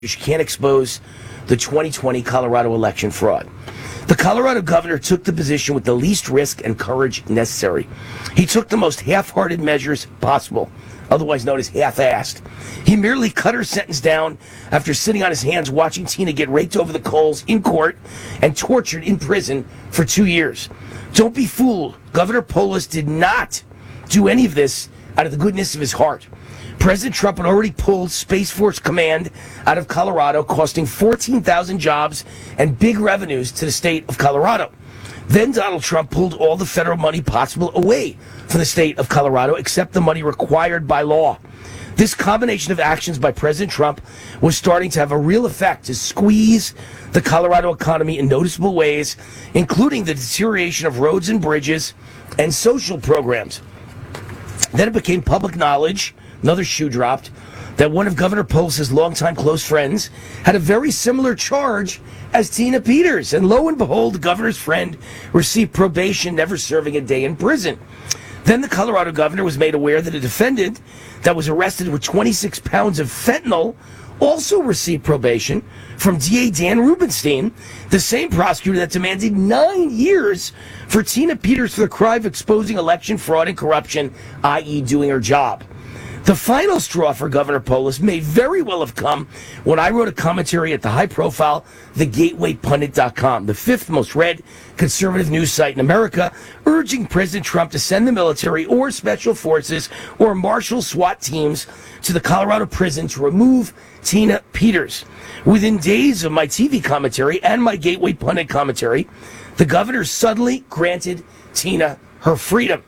can't expose the 2020 Colorado election fraud. The Colorado governor took the position with the least risk and courage necessary. He took the most half-hearted measures possible, otherwise known as half-assed. He merely cut her sentence down after sitting on his hands watching Tina get raked over the coals in court and tortured in prison for 2 years. Don't be fooled. Governor Polis did not do any of this out of the goodness of his heart. President Trump had already pulled Space Force Command out of Colorado, costing 14,000 jobs and big revenues to the state of Colorado. Then Donald Trump pulled all the federal money possible away from the state of Colorado, except the money required by law. This combination of actions by President Trump was starting to have a real effect to squeeze the Colorado economy in noticeable ways, including the deterioration of roads and bridges and social programs. Then it became public knowledge, another shoe dropped, that one of Governor Polis's longtime close friends had a very similar charge as Tina Peters. And lo and behold, the governor's friend received probation, never serving a day in prison. Then the Colorado governor was made aware that a defendant that was arrested with 26 pounds of fentanyl also received probation from DA Dan Rubenstein, the same prosecutor that demanded 9 years for Tina Peters for the crime of exposing election fraud and corruption, i.e. doing her job. The final straw for Governor Polis may very well have come when I wrote a commentary at the high-profile TheGatewayPundit.com, the fifth most read conservative news site in America, urging President Trump to send the military or special forces or martial SWAT teams to the Colorado prison to remove Tina Peters. Within days of my TV commentary and my Gateway Pundit commentary, the governor suddenly granted Tina her freedom.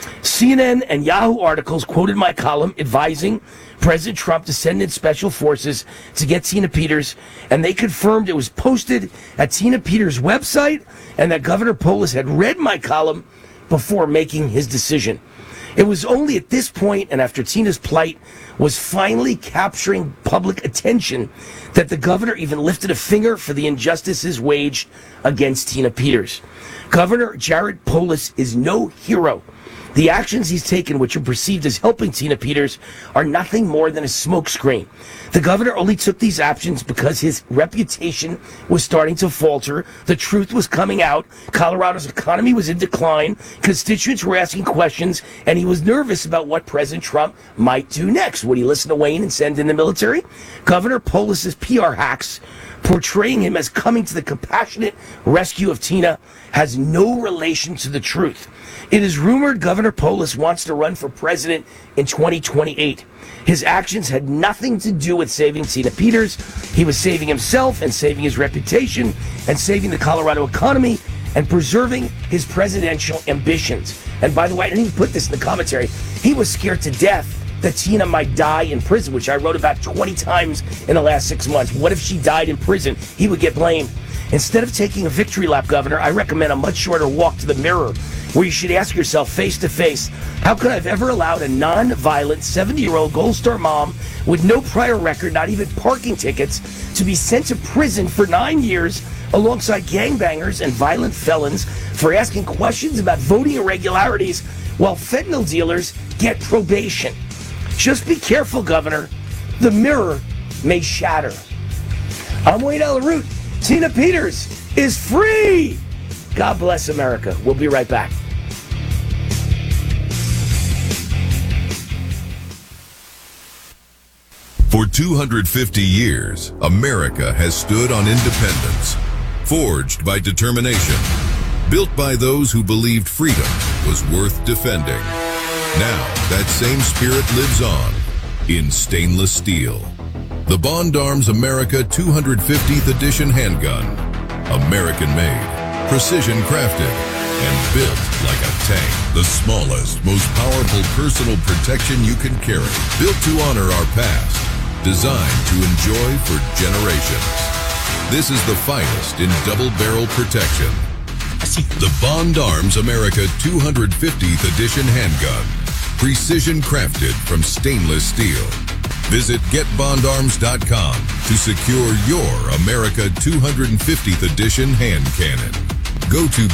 CNN and Yahoo articles quoted my column advising President Trump to send in special forces to get Tina Peters, and they confirmed it was posted at Tina Peters' website and that Governor Polis had read my column before making his decision. It was only at this point, and after Tina's plight was finally capturing public attention, that the governor even lifted a finger for the injustices waged against Tina Peters. Governor Jared Polis is no hero. The actions he's taken, which are perceived as helping Tina Peters, are nothing more than a smokescreen. The governor only took these actions because his reputation was starting to falter. The truth was coming out. Colorado's economy was in decline. Constituents were asking questions, and he was nervous about what President Trump might do next. Would he listen to Wayne and send in the military? Governor Polis's PR hacks, portraying him as coming to the compassionate rescue of Tina, has no relation to the truth. It is rumored Governor Polis wants to run for president in 2028. His actions had nothing to do with saving Tina Peters. He was saving himself and saving his reputation and saving the Colorado economy and preserving his presidential ambitions. And by the way, I didn't even put this in the commentary. He was scared to death that Tina might die in prison, which I wrote about 20 times in the last 6 months. What if she died in prison? He would get blamed. Instead of taking a victory lap, Governor, I recommend a much shorter walk to the mirror, where you should ask yourself face to face, how could I have ever allowed a non-violent 70-year-old Gold Star mom with no prior record, not even parking tickets, to be sent to prison for 9 years alongside gangbangers and violent felons for asking questions about voting irregularities while fentanyl dealers get probation? Just be careful, Governor. The mirror may shatter. I'm Wayne Allyn Root. Tina Peters is free. God bless America. We'll be right back. For 250 years, America has stood on independence, forged by determination, built by those who believed freedom was worth defending. Now, that same spirit lives on in stainless steel. The Bond Arms America 250th Edition handgun. American-made, precision-crafted, and built like a tank. The smallest, most powerful personal protection you can carry. Built to honor our past. Designed to enjoy for generations. This is the finest in double-barrel protection. The Bond Arms America 250th Edition handgun. Precision crafted from stainless steel. Visit GetBondArms.com to secure your America 250th Edition hand cannon. Go to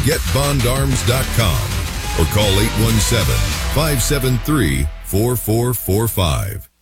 GetBondArms.com or call 817-573-4445.